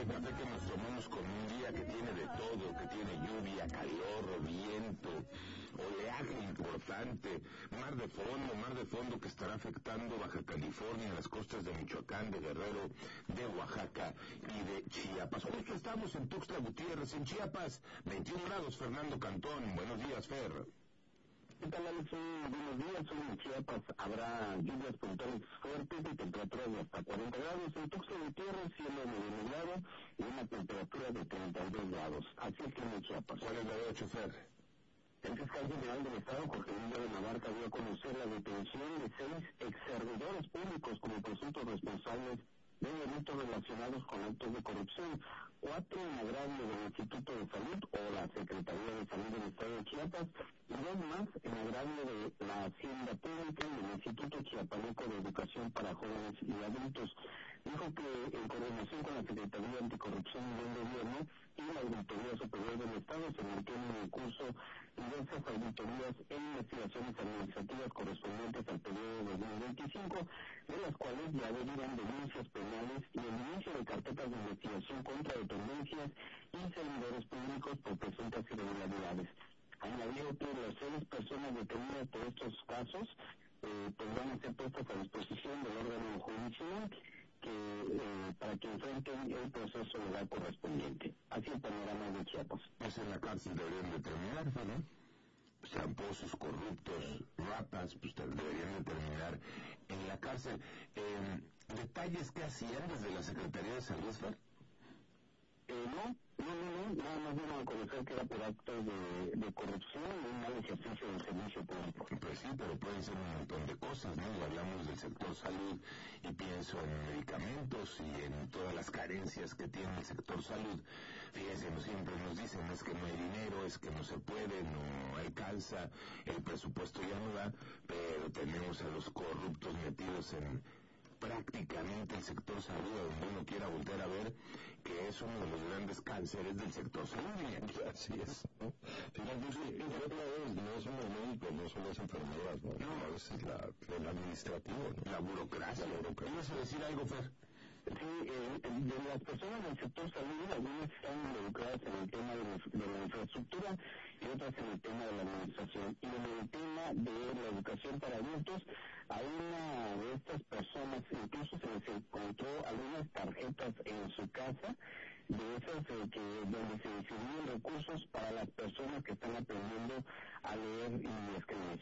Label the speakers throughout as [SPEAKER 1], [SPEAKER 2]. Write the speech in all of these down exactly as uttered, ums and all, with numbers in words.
[SPEAKER 1] café que nos tomamos con un día que tiene de todo, que tiene lluvia, calor, viento, oleaje importante, mar de fondo, mar de fondo que estará afectando Baja California, las costas de Michoacán, de Guerrero, de Oaxaca y de Chiapas. Hoy que estamos en Tuxtla Gutiérrez, en Chiapas, veintiún grados, Fernando Cantón. Buenos días, Fer.
[SPEAKER 2] ¿Qué tal, Alex? Buenos días. Hoy en Chiapas habrá lluvias puntuales fuertes y temperaturas de hasta cuarenta grados. En Tuxtla Gutiérrez, cielo medio nublado y una temperatura de treinta y dos grados. Así es que en Chiapas.
[SPEAKER 1] ¿Cuál es la de ocho, Fer?
[SPEAKER 2] El fiscal general del Estado, Jorge Emilio de Navarca, dio a conocer la detención de seis ex-servidores públicos como presuntos responsables de delitos relacionados con actos de corrupción, cuatro en agravio del Instituto de Salud o la Secretaría de Salud del Estado de Chiapas y dos más en agravio de la Hacienda Pública y del Instituto Chiapaneco de Educación para Jóvenes y Adultos. Dijo que en coordinación con la Secretaría Anticorrupción del Gobierno y la Auditoría Superior del Estado se mantienen en curso diversas auditorías e investigaciones administrativas correspondientes al periodo de dos mil veinticinco, de las cuales ya derivan denuncias penales y el inicio de carpetas de investigación contra dependencias y servidores públicos por presuntas irregularidades. Añadió que las seis personas detenidas por estos casos eh, podrán ser puestas a disposición del órgano judicial que eh, para que enfrenten el proceso legal correspondiente. Así el panorama de Chiapas.
[SPEAKER 1] Pues en la cárcel deberían de terminar, ¿no? Tramposos, corruptos, ratas, pues deberían de terminar en la cárcel. Eh, ¿Detalles que hacían desde la Secretaría de Salud, Fer?
[SPEAKER 2] Eh, no, no, no, no, nada más vino a conocer que era por actos de, de corrupción y un mal ejercicio del servicio público.
[SPEAKER 1] Pues sí, pero pueden ser un montón de cosas, ¿no? Y hablamos del sector salud y pienso en medicamentos y en todas las carencias que tiene el sector salud. Fíjense, no siempre nos dicen, es que no hay dinero, es que no se puede, no alcanza, el presupuesto ya no da, pero tenemos a los corruptos metidos en prácticamente el sector salud, donde uno quiera volver a ver que es uno de los grandes cánceres del sector salud.
[SPEAKER 3] Así es, ¿no? Finalmente, no son los médicos, no son las enfermeras, ¿no? no. A veces la, el administrativo, ¿no?
[SPEAKER 1] La burocracia. La burocracia. ¿Ibas a decir algo, Fer?
[SPEAKER 2] Sí, eh, de las personas del sector salud, algunas están involucradas en el tema de la, de la infraestructura y otras en el tema de la administración. Y en el tema de la educación para adultos, a una de estas personas incluso se les encontró algunas tarjetas en su casa, de esas eh, que donde se distribuyen recursos para las personas que están aprendiendo a leer y escribir.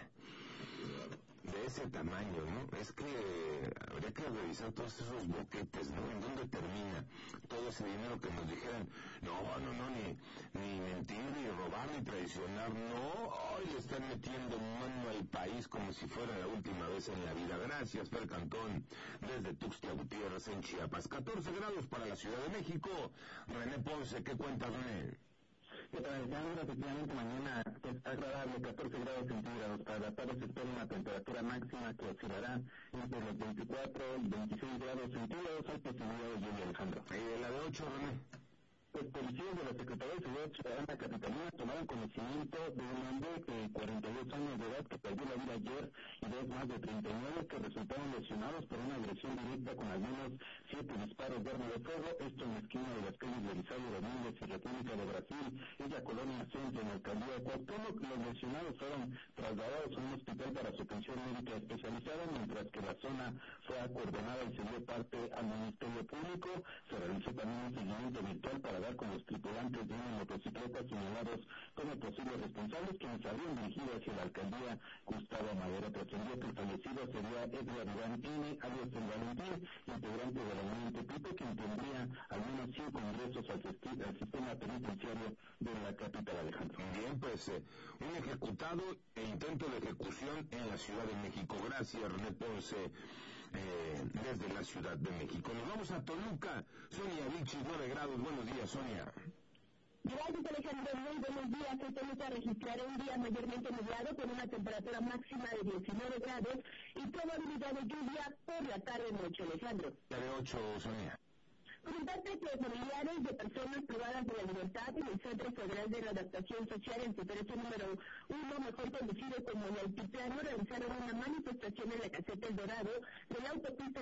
[SPEAKER 1] De ese tamaño, ¿no? Es que habría que revisar todos esos boquetes, ¿no? ¿En dónde termina todo ese dinero que nos dijeran? No, no, no, ni, ni mentir, ni robar, ni traicionar, no. Hoy le están metiendo mano al país como si fuera la última vez en la vida. Gracias, Fer Cantón, desde Tuxtla Gutiérrez, en Chiapas. catorce grados para la Ciudad de México. René Ponce, ¿qué cuentas, René?
[SPEAKER 2] Que tradicionalmente, efectivamente, mañana es agradable, catorce grados centígrados. Para la tarde se espera una temperatura máxima que oscilará entre los veinticuatro y veintiséis grados centígrados. Hay posibilidad de lluvia, Alejandro.
[SPEAKER 1] ¿Y la de ocho, René?
[SPEAKER 2] Pues policías de la Secretaría de Seguridad Ciudadana Capitalina tomaron conocimiento de un hombre de cuarenta y dos años de edad que perdió la vida ayer y dos más de treinta y nueve que resultaron lesionados por una agresión directa con al menos siete disparos de arma de fuego, esto en la esquina de las calles Belisario Domínguez y República de Brasil, en la colonia Centro, en la alcaldía de Cuauhtémoc. Los lesionados fueron trasladados a un hospital para su atención médica especializada, mientras que la zona fue acordonada y se dio parte al Ministerio Público. Se realizó también un seguimiento virtual para dar con los tripulantes de una motocicleta señalados como posibles responsables, quienes habían dirigido hacia la alcaldía Gustavo Madero. Trascendió que el fallecido sería Edgar Iván N., alias El Valentín, integrante de la Unión Tepito, quien tendría al menos cinco ingresos al, al sistema penitenciario de la capital, Alejandro.
[SPEAKER 1] Bien, pues eh, un ejecutado e intento de ejecución en la Ciudad de México. Gracias, René Ponce, eh, desde la Ciudad de México. Nos vamos a Toluca. Sonia Vilchis, nueve grados. Buenos días, Sonia.
[SPEAKER 4] Gracias, Alejandro. Muy buenos días. Hoy Toluca registrará un día mayormente nublado con una temperatura máxima de diecinueve grados y probabilidad de lluvia por la tarde-noche, Alejandro.
[SPEAKER 1] La de ocho, Sonia.
[SPEAKER 4] Comentarte que familiares de personas privadas de la libertad en el Centro Federal de Readaptación Social en su precio número uno, mejor conocido como el Altiplano, realizaron una manifestación en la Caseta El Dorado de la autopista